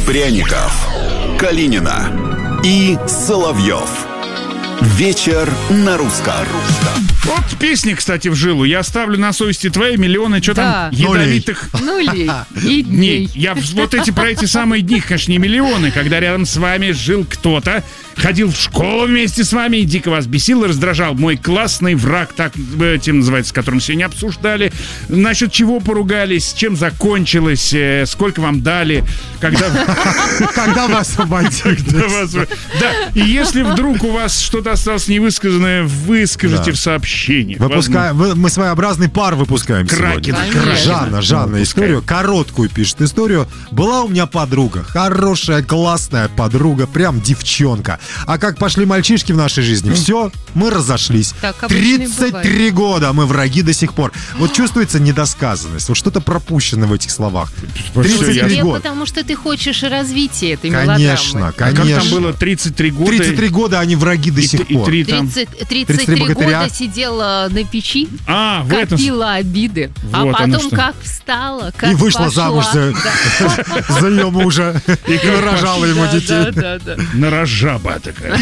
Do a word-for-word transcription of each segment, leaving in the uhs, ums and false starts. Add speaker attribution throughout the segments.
Speaker 1: Пряников, Калинина и Соловьев. Вечер на русском.
Speaker 2: Вот песни, кстати, в жилу. Я оставлю на совести твои миллионы, что
Speaker 3: Да.
Speaker 2: там, ядовитых
Speaker 3: Нулей и
Speaker 2: дней.
Speaker 3: дней.
Speaker 2: Я вот эти про эти самые дни, конечно, не миллионы, когда рядом с вами жил кто-то, ходил в школу вместе с вами и дико вас бесил и раздражал. Мой классный враг, так этим называется, с которым сегодня обсуждали. Насчет чего поругались, чем закончилось, э, сколько вам дали, когда...
Speaker 4: Когда вас освободили.
Speaker 2: Да, и если вдруг у вас что-то осталось невысказанное, выскажите
Speaker 4: Да.
Speaker 2: в сообщении.
Speaker 4: Выпускаем, вы- мы своеобразный пар выпускаем
Speaker 2: Кракен,
Speaker 4: сегодня.
Speaker 2: кракен.
Speaker 4: Жанна, Жанна,
Speaker 2: Ну,
Speaker 4: историю, короткую пишет историю. Была у меня подруга, хорошая, классная подруга, прям девчонка. А как пошли мальчишки в нашей жизни, все, мы разошлись.
Speaker 3: Так обычно и
Speaker 4: тридцать три года, мы враги до сих пор. Вот чувствуется недосказанность, вот что-то пропущено в этих словах. тридцать три
Speaker 3: Тебе
Speaker 4: года.
Speaker 3: потому что ты хочешь развития этой мелодрамы.
Speaker 4: Конечно,
Speaker 2: А как
Speaker 4: конечно.
Speaker 2: там было тридцать три года?
Speaker 4: тридцать три года, они враги до
Speaker 2: и,
Speaker 4: сих
Speaker 2: и
Speaker 4: пор.
Speaker 2: три там...
Speaker 3: тридцать, тридцать
Speaker 4: тридцать три
Speaker 3: три
Speaker 4: богатыря.
Speaker 3: года сидела на печи,
Speaker 2: А, в этом...
Speaker 3: копила обиды, а
Speaker 2: Вот оно
Speaker 3: потом
Speaker 2: что.
Speaker 3: как встала, как
Speaker 4: И вышла
Speaker 3: пошла.
Speaker 4: замуж за,
Speaker 3: Да.
Speaker 4: за ее мужа и нарожала ему
Speaker 3: Да,
Speaker 4: детей.
Speaker 3: да, да, да.
Speaker 2: Нарожаба такая.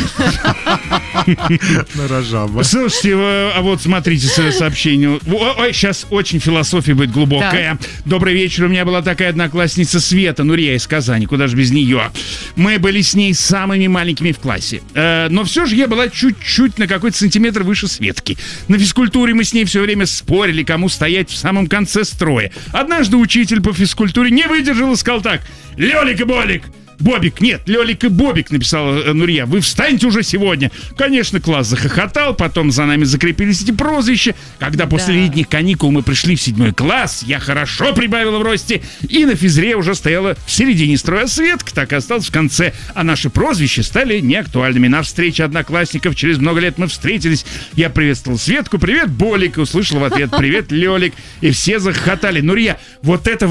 Speaker 4: Нарожала.
Speaker 2: Слушайте, э, а вот смотрите со- сообщение. О- Ой, сейчас очень философия будет глубокая. Добрый вечер, у меня была такая одноклассница Света, Нурия из Казани, куда же без нее. Мы были с ней самыми маленькими в классе. Э, но все же я была чуть-чуть на какой-то сантиметр выше Светки. На физкультуре мы с ней все время спорили, кому стоять в самом конце строя. Однажды учитель по физкультуре не выдержал и сказал так: «Лёлик и Болик!» Бобик, нет, Лёлик и Бобик, написала э, Нурия. Вы встаньте уже сегодня. Конечно, класс захохотал, потом за нами закрепились эти прозвища. Когда после
Speaker 3: Да.
Speaker 2: летних каникул мы пришли в седьмой класс, я хорошо прибавила в росте, и на физре уже стояла в середине строя. Светка так и осталась в конце, а наши прозвища стали неактуальными. На встрече одноклассников через много лет мы встретились. Я приветствовал Светку, привет, Болик, и услышал в ответ привет, Лёлик, и все захохотали. Нурия, вот это